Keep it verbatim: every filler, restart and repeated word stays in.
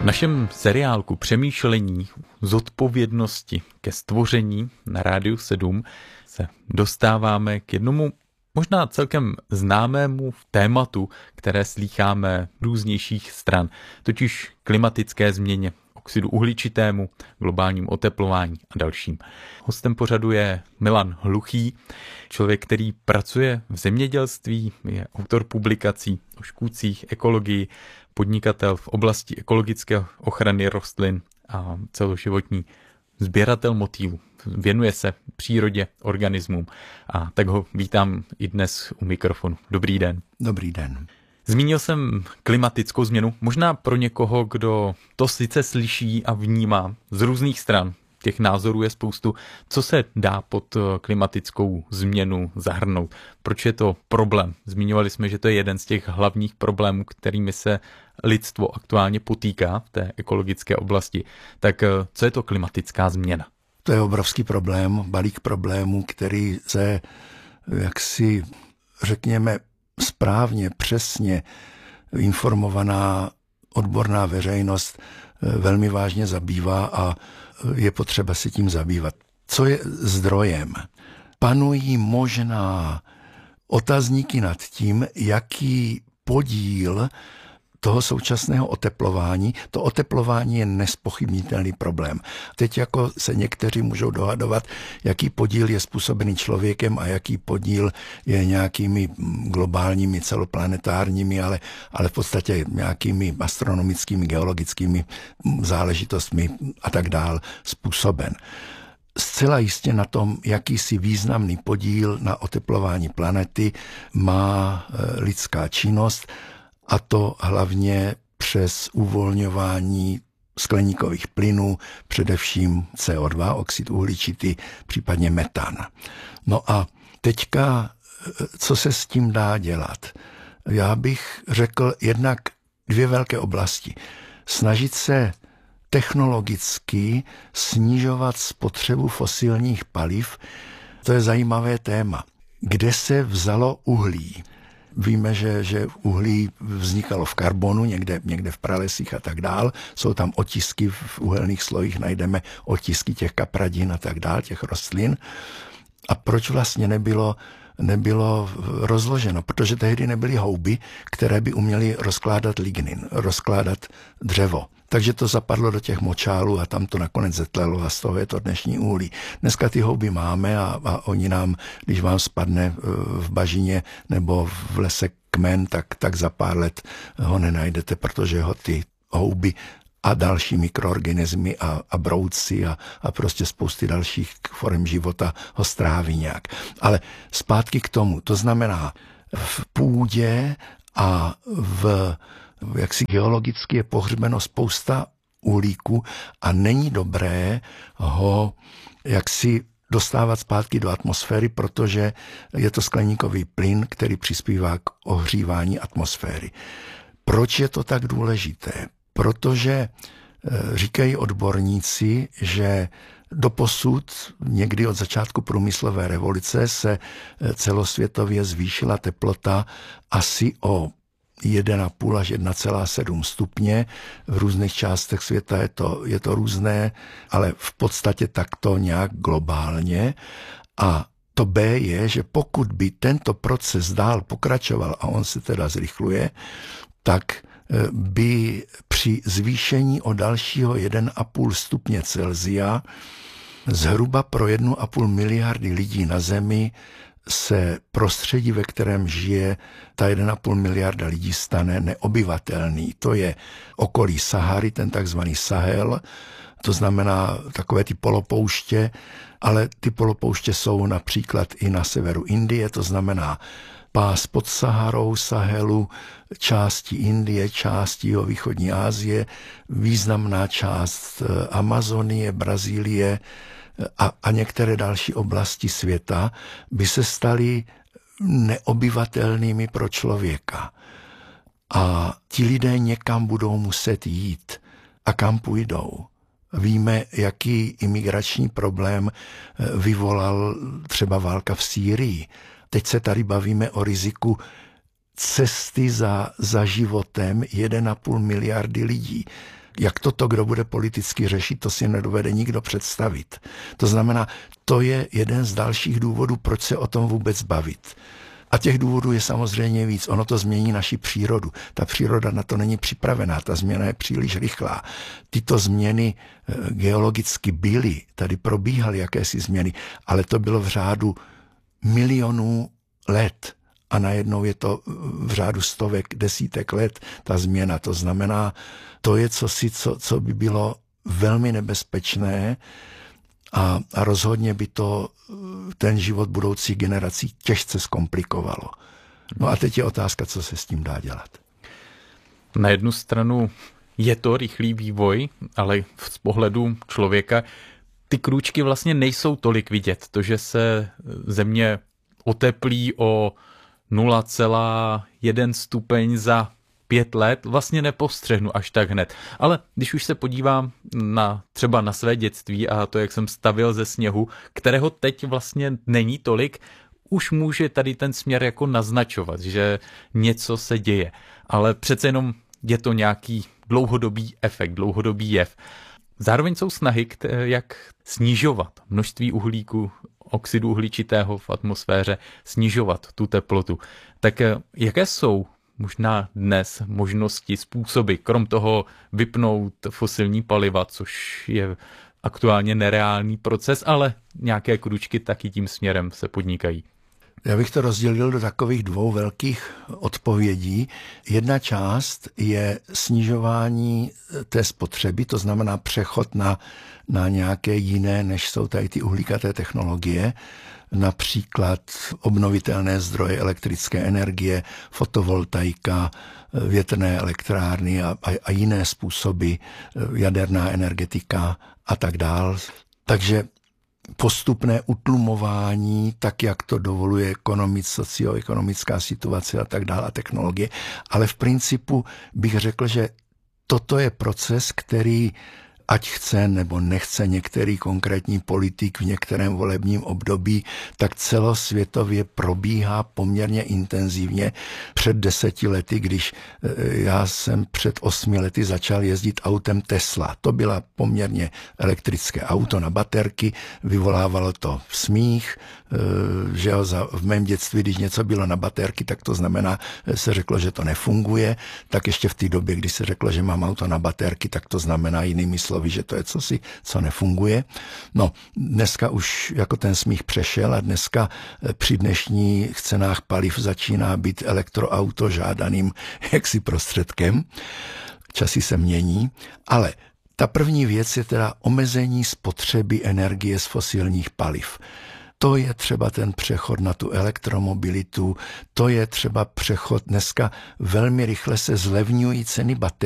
V našem seriálku Přemýšlení zodpovědnosti ke stvoření na Rádiu sedm se dostáváme k jednomu možná celkem známému tématu, které slýcháme různějších stran, totiž klimatické změně, oxidu uhličitému, globálním oteplování a dalším. Hostem pořadu je Milan Hluchý, člověk, který pracuje v zemědělství, je autor publikací o škůdcích, ekologii, podnikatel v oblasti ekologické ochrany rostlin a celoživotní sběratel motýlů. Věnuje se přírodě, organismům a tak ho vítám i dnes u mikrofonu. Dobrý den. Dobrý den. Zmínil jsem klimatickou změnu, možná pro někoho, kdo to sice slyší a vnímá z různých stran. Těch názorů je spoustu. Co se dá pod klimatickou změnu zahrnout? Proč je to problém? Zmiňovali jsme, že to je jeden z těch hlavních problémů, kterými se lidstvo aktuálně potýká v té ekologické oblasti. Tak co je to klimatická změna? To je obrovský problém, balík problémů, který se, jak si řekněme, správně, přesně informovaná odborná veřejnost velmi vážně zabývá a je potřeba se tím zabývat. Co je zdrojem? Panují možná otazníky nad tím, jaký podíl toho současného oteplování, to oteplování je nespochybnitelný problém. Teď jako se někteří můžou dohadovat, jaký podíl je způsobený člověkem a jaký podíl je nějakými globálními, celoplanetárními, ale, ale v podstatě nějakými astronomickými, geologickými záležitostmi a tak dál způsoben. Zcela jistě na tom, jakýsi významný podíl na oteplování planety má lidská činnost, a to hlavně přes uvolňování skleníkových plynů, především C O dva, oxid uhličitý, případně metan. No a teďka, co se s tím dá dělat? Já bych řekl jednak dvě velké oblasti. Snažit se technologicky snižovat spotřebu fosilních paliv, to je zajímavé téma. Kde se vzalo uhlí? Víme, že, že uhlí vznikalo v karbonu, někde, někde v pralesích a tak dál. Jsou tam otisky, v uhelných slojích najdeme otisky těch kapradin a tak dál, těch rostlin. A proč vlastně nebylo, nebylo rozloženo? Protože tehdy nebyly houby, které by uměly rozkládat lignin, rozkládat dřevo. Takže to zapadlo do těch močálů a tam to nakonec zetlelo a z toho je to dnešní uhlí. Dneska ty houby máme a, a oni nám, když vám spadne v bažině nebo v lese kmen, tak, tak za pár let ho nenajdete, protože ho ty houby a další mikroorganismy a, a brouci a, a prostě spousty dalších forem života ho stráví nějak. Ale zpátky k tomu, to znamená v půdě a v jak si geologicky je pohřbeno spousta uhlíku a není dobré ho jaksi dostávat zpátky do atmosféry, protože je to skleníkový plyn, který přispívá k ohřívání atmosféry. Proč je to tak důležité? Protože říkají odborníci, že doposud, někdy od začátku průmyslové revoluce, se celosvětově zvýšila teplota asi o jedna celá pět až jedna celá sedm stupně. V různých částech světa je to, je to různé, ale v podstatě takto nějak globálně. A to B je, že pokud by tento proces dál pokračoval, a on se teda zrychluje, tak by při zvýšení o dalšího jedna celá pět stupně Celsia zhruba pro jedna celá pět miliardy lidí na Zemi se prostředí, ve kterém žije ta jedna celá pět miliarda lidí, stane neobyvatelný. To je okolí Sahary, ten takzvaný Sahel, to znamená takové ty polopouště, ale ty polopouště jsou například i na severu Indie, to znamená pás pod Saharou, Sahelu, části Indie, části jihovýchodní Asie, významná část Amazonie, Brazílie, A, a některé další oblasti světa by se staly neobyvatelnými pro člověka. A ti lidé někam budou muset jít. A kam půjdou? Víme, jaký imigrační problém vyvolal třeba válka v Sýrii. Teď se tady bavíme o riziku cesty za, za životem jedna celá pět miliardy lidí. jak toto kdo bude politicky řešit, to si nedovede nikdo představit. To znamená, to je jeden z dalších důvodů, proč se o tom vůbec bavit. A těch důvodů je samozřejmě víc. Ono to změní naši přírodu. Ta příroda na to není připravená, ta změna je příliš rychlá. Tyto změny geologicky byly, tady probíhaly jakési změny, ale to bylo v řádu milionů let. A najednou je to v řádu stovek, desítek let ta změna. To znamená, to je cosi, co, co by bylo velmi nebezpečné a, a rozhodně by to ten život budoucích generací těžce zkomplikovalo. No a teď je otázka, co se s tím dá dělat. Na jednu stranu je to rychlý vývoj, ale z pohledu člověka ty krůčky vlastně nejsou tolik vidět. To, že se země oteplí o nula celá jedna stupeň za pět let, vlastně nepostřehnu až tak hned. Ale když už se podívám na třeba na své dětství a to, jak jsem stavěl ze sněhu, kterého teď vlastně není tolik, už může tady ten směr jako naznačovat, že něco se děje. Ale přece jenom je to nějaký dlouhodobý efekt, dlouhodobý jev. Zároveň jsou snahy, jak snižovat množství uhlíku, oxidu uhličitého v atmosféře, snižovat tu teplotu. Tak jaké jsou možná dnes možnosti, způsoby, krom toho vypnout fosilní paliva, což je aktuálně nereálný proces, ale nějaké kručky taky tím směrem se podnikají? Já bych to rozdělil do takových dvou velkých odpovědí. Jedna část je snižování té spotřeby, to znamená přechod na, na nějaké jiné, než jsou tady ty uhlíkaté technologie, například obnovitelné zdroje elektrické energie, fotovoltaika, větrné elektrárny a, a, a jiné způsoby, jaderná energetika a tak dál. Takže postupné utlumování, tak jak to dovoluje ekonomic, socioekonomická situace a tak dále a technologie. Ale v principu bych řekl, že toto je proces, který ať chce nebo nechce některý konkrétní politik v některém volebním období, tak celosvětově probíhá poměrně intenzivně. Před deseti lety, když já jsem před osmi lety začal jezdit autem Tesla, to byla poměrně elektrické auto na baterky, vyvolávalo to smích, že jo, v mém dětství, když něco bylo na baterky, tak to znamená, se řeklo, že to nefunguje, tak ještě v té době, když se řeklo, že mám auto na baterky, tak to znamená jinými slovy, že to je cosi, co nefunguje. No, dneska už jako ten smích přešel a dneska při dnešních cenách paliv začíná být elektroauto žádaným jaksi prostředkem. Časy se mění, ale ta první věc je teda omezení spotřeby energie z fosilních paliv. To je třeba ten přechod na tu elektromobilitu, to je třeba přechod, dneska velmi rychle se zlevňují ceny baterií.